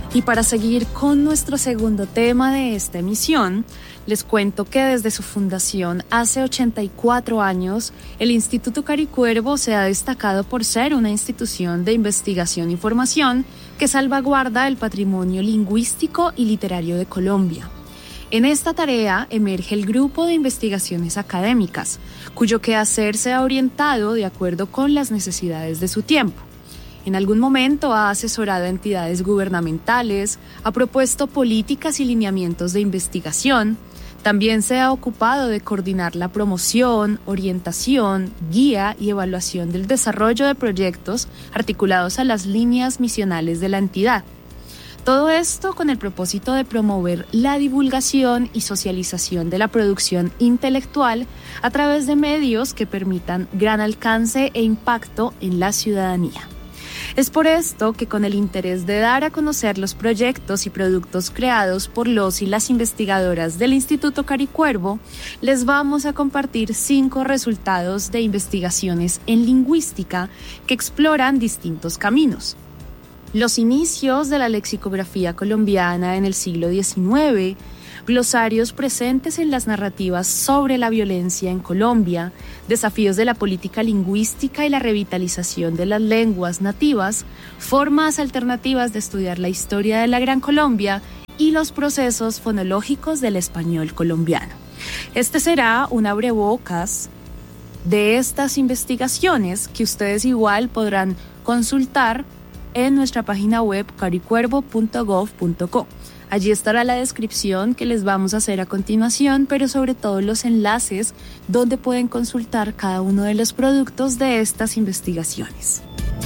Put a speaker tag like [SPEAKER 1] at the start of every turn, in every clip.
[SPEAKER 1] Y para seguir con nuestro segundo tema de esta emisión, les cuento que desde su fundación hace 84 años, el Instituto Caricuervo se ha destacado por ser una institución de investigación y formación que salvaguarda el patrimonio lingüístico y literario de Colombia. En esta tarea emerge el Grupo de Investigaciones Académicas, cuyo quehacer se ha orientado de acuerdo con las necesidades de su tiempo. En algún momento ha asesorado a entidades gubernamentales, ha propuesto políticas y lineamientos de investigación. También se ha ocupado de coordinar la promoción, orientación, guía y evaluación del desarrollo de proyectos articulados a las líneas misionales de la entidad. Todo esto con el propósito de promover la divulgación y socialización de la producción intelectual a través de medios que permitan gran alcance e impacto en la ciudadanía. Es por esto que con el interés de dar a conocer los proyectos y productos creados por los y las investigadoras del Instituto Caricuervo, les vamos a compartir 5 resultados de investigaciones en lingüística que exploran distintos caminos. Los inicios de la lexicografía colombiana en el siglo XIX, glosarios presentes en las narrativas sobre la violencia en Colombia, desafíos de la política lingüística y la revitalización de las lenguas nativas, formas alternativas de estudiar la historia de la Gran Colombia y los procesos fonológicos del español colombiano. Este será un abrebocas de estas investigaciones que ustedes igual podrán consultar en nuestra página web caricuervo.gov.co. Allí estará la descripción que les vamos a hacer a continuación, pero sobre todo los enlaces donde pueden consultar cada uno de los productos de estas investigaciones.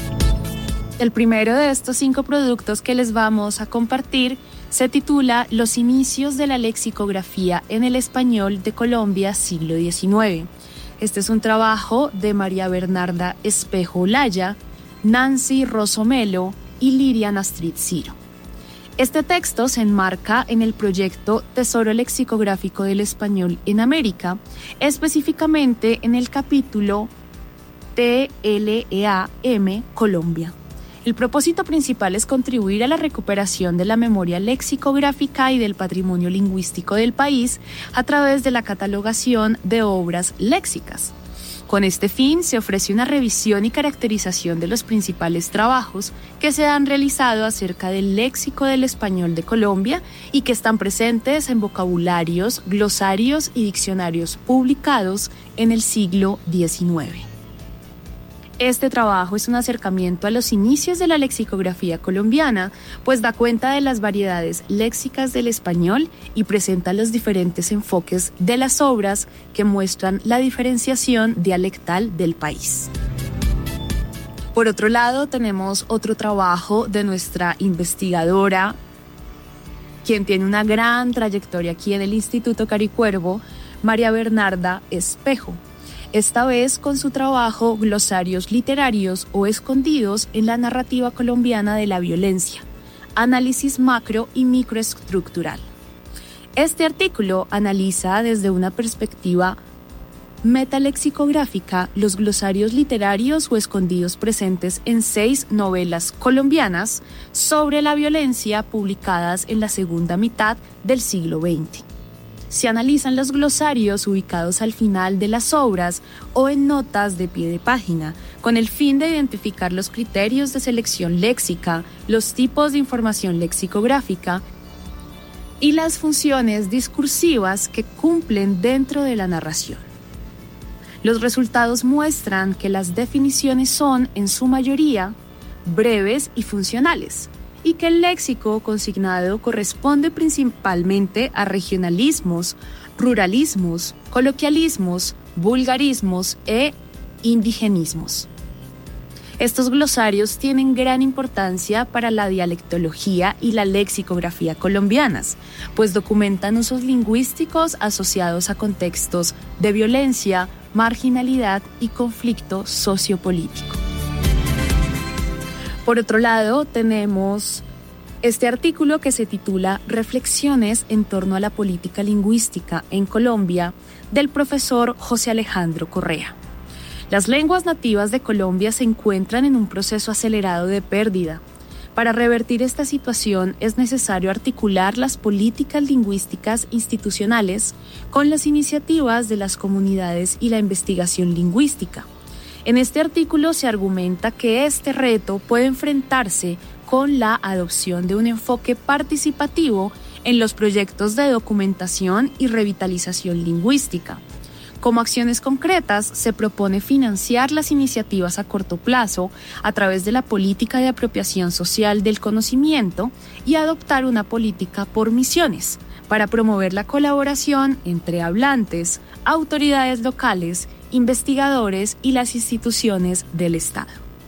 [SPEAKER 1] El primero de estos 5 productos que les vamos a compartir se titula Los inicios de la lexicografía en el español de Colombia siglo XIX. Este es un trabajo de María Bernarda Espejo Olaya, Nancy Rosomelo y Lirian Astrid Ciro. Este texto se enmarca en el proyecto Tesoro Lexicográfico del Español en América, específicamente en el capítulo TLEAM Colombia. El propósito principal es contribuir a la recuperación de la memoria lexicográfica y del patrimonio lingüístico del país a través de la catalogación de obras léxicas. Con este fin, se ofrece una revisión y caracterización de los principales trabajos que se han realizado acerca del léxico del español de Colombia y que están presentes en vocabularios, glosarios y diccionarios publicados en el siglo XIX. Este trabajo es un acercamiento a los inicios de la lexicografía colombiana, pues da cuenta de las variedades léxicas del español y presenta los diferentes enfoques de las obras que muestran la diferenciación dialectal del país. Por otro lado, tenemos otro trabajo de nuestra investigadora, quien tiene una gran trayectoria aquí en el Instituto Caricuervo, María Bernarda Espejo. Esta vez con su trabajo Glosarios literarios o escondidos en la narrativa colombiana de la violencia, análisis macro y microestructural. Este artículo analiza desde una perspectiva metalexicográfica los glosarios literarios o escondidos presentes en 6 novelas colombianas sobre la violencia publicadas en la segunda mitad del siglo XX. Se analizan los glosarios ubicados al final de las obras o en notas de pie de página, con el fin de identificar los criterios de selección léxica, los tipos de información lexicográfica y las funciones discursivas que cumplen dentro de la narración. Los resultados muestran que las definiciones son, en su mayoría, breves y funcionales, y que el léxico consignado corresponde principalmente a regionalismos, ruralismos, coloquialismos, vulgarismos e indigenismos. Estos glosarios tienen gran importancia para la dialectología y la lexicografía colombianas, pues documentan usos lingüísticos asociados a contextos de violencia, marginalidad y conflicto sociopolítico. Por otro lado, tenemos este artículo que se titula Reflexiones en torno a la política lingüística en Colombia, del profesor José Alejandro Correa. Las lenguas nativas de Colombia se encuentran en un proceso acelerado de pérdida. Para revertir esta situación es necesario articular las políticas lingüísticas institucionales con las iniciativas de las comunidades y la investigación lingüística. En este artículo se argumenta que este reto puede enfrentarse con la adopción de un enfoque participativo en los proyectos de documentación y revitalización lingüística. Como acciones concretas, se propone financiar las iniciativas a corto plazo a través de la política de apropiación social del conocimiento y adoptar una política por misiones para promover la colaboración entre hablantes, autoridades locales, investigadores y las instituciones del Estado.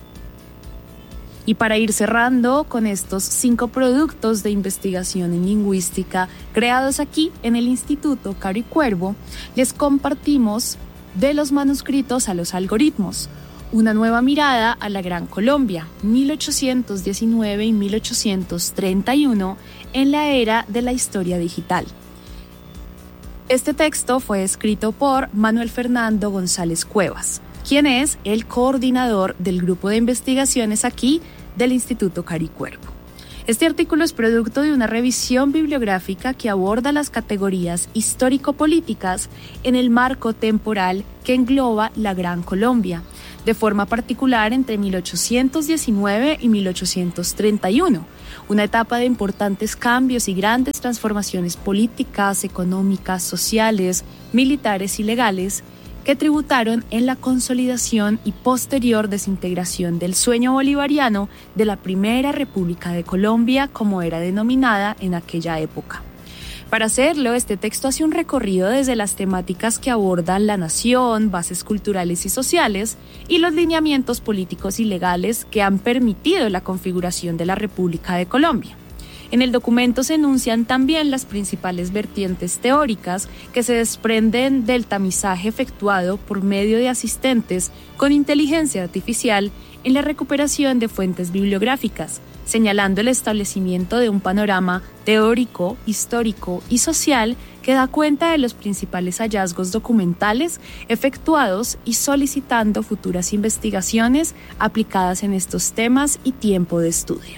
[SPEAKER 1] Y para ir cerrando con estos 5 productos de investigación en lingüística creados aquí en el Instituto Caro y Cuervo, les compartimos De los manuscritos a los algoritmos, una nueva mirada a la Gran Colombia, 1819 y 1831, en la era de la historia digital. Este texto fue escrito por Manuel Fernando González Cuevas, quien es el coordinador del grupo de investigaciones aquí del Instituto Caro y Cuervo. Este artículo es producto de una revisión bibliográfica que aborda las categorías histórico-políticas en el marco temporal que engloba la Gran Colombia, de forma particular entre 1819 y 1831, una etapa de importantes cambios y grandes transformaciones políticas, económicas, sociales, militares y legales que tributaron en la consolidación y posterior desintegración del sueño bolivariano de la Primera República de Colombia, como era denominada en aquella época. Para hacerlo, este texto hace un recorrido desde las temáticas que abordan la nación, bases culturales y sociales, y los lineamientos políticos y legales que han permitido la configuración de la República de Colombia. En el documento se enuncian también las principales vertientes teóricas que se desprenden del tamizaje efectuado por medio de asistentes con inteligencia artificial en la recuperación de fuentes bibliográficas, señalando el establecimiento de un panorama teórico, histórico y social que da cuenta de los principales hallazgos documentales efectuados y solicitando futuras investigaciones aplicadas en estos temas y tiempo de estudio.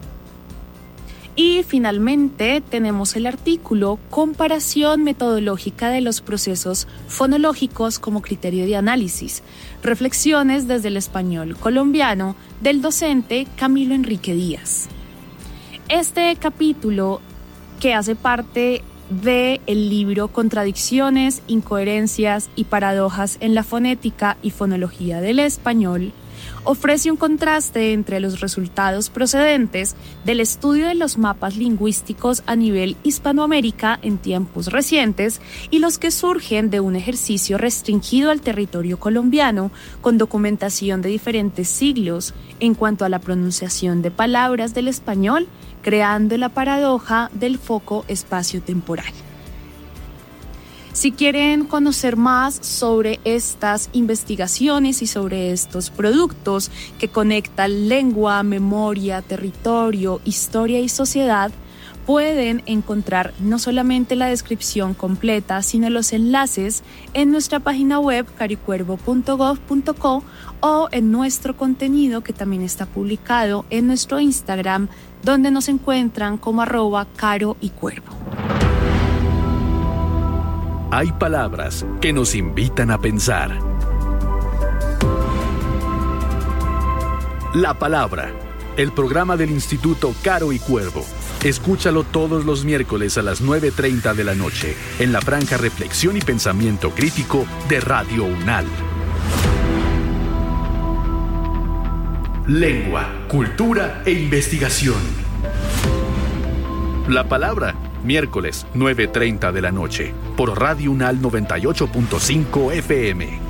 [SPEAKER 1] Y finalmente tenemos el artículo Comparación metodológica de los procesos fonológicos como criterio de análisis, reflexiones desde el español colombiano del docente Camilo Enrique Díaz. Este capítulo, que hace parte del libro Contradicciones, incoherencias y paradojas en la fonética y fonología del español, ofrece un contraste entre los resultados procedentes del estudio de los mapas lingüísticos a nivel Hispanoamérica en tiempos recientes y los que surgen de un ejercicio restringido al territorio colombiano con documentación de diferentes siglos en cuanto a la pronunciación de palabras del español, creando la paradoja del foco espacio-temporal. Si quieren conocer más sobre estas investigaciones y sobre estos productos que conectan lengua, memoria, territorio, historia y sociedad, pueden encontrar no solamente la descripción completa, sino los enlaces en nuestra página web caroycuervo.gov.co o en nuestro contenido que también está publicado en nuestro Instagram, donde nos encuentran como @caroycuervo.
[SPEAKER 2] Hay palabras que nos invitan a pensar. La Palabra, el programa del Instituto Caro y Cuervo. Escúchalo todos los miércoles a las 9:30 de la noche en la franja Reflexión y Pensamiento Crítico de Radio UNAL. Lengua, cultura e investigación. La Palabra, miércoles 9:30 de la noche por Radio UNAL 98.5 FM.